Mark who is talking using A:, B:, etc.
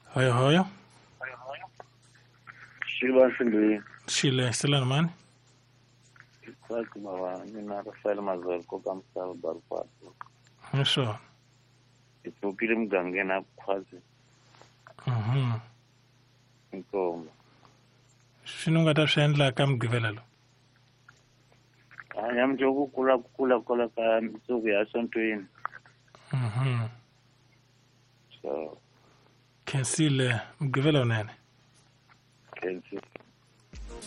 A: Hoyo.
B: Shiva Shindri.
A: Shile, Stella man.
B: Like Nina Rafael Mazur, Kokamsal Barpat.
A: Sure.
B: It's Pupilim Gangena Quasi. Go.
A: Shinungata Shandla come Givelalo.
B: I am Jogu Kula so we are some twin. So
A: Can see Le Givelo Nan.
B: can see.